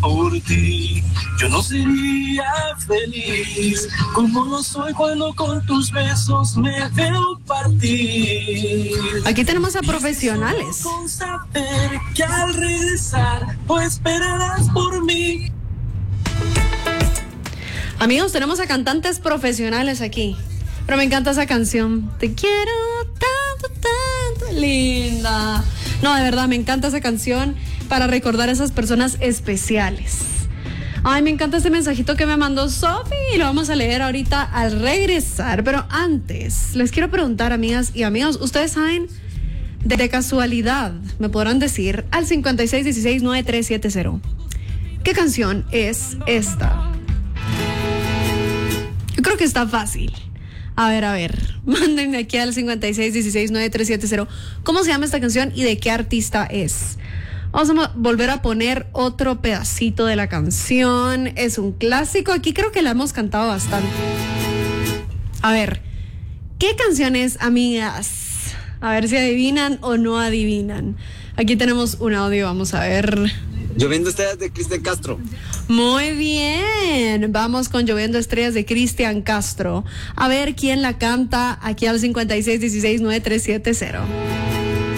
por ti. Yo no sería feliz como lo soy cuando con tus besos me veo partir. Aquí tenemos a profesionales. Con saber que al regresar, pues esperarás por mí. Amigos, tenemos a cantantes profesionales aquí. Pero me encanta esa canción. Te quiero tanto, tanto. Linda. No, de verdad, me encanta esa canción para recordar a esas personas especiales. Ay, me encanta este mensajito que me mandó Sofi y lo vamos a leer ahorita al regresar. Pero antes, les quiero preguntar, amigas y amigos, ¿ustedes saben de casualidad? Me podrán decir al 56169370. ¿Qué canción es esta? Yo creo que está fácil. A ver, mándenme aquí al 56169370 cómo se llama esta canción y de qué artista es. Vamos a volver a poner otro pedacito de la canción. Es un clásico, aquí creo que la hemos cantado bastante. A ver, ¿qué canción es, amigas? A ver si adivinan o no adivinan. Aquí tenemos un audio, vamos a ver. Lloviendo Estrellas de Cristian Castro. Muy bien, vamos con Lloviendo Estrellas de Cristian Castro. A ver quién la canta aquí al 56169370.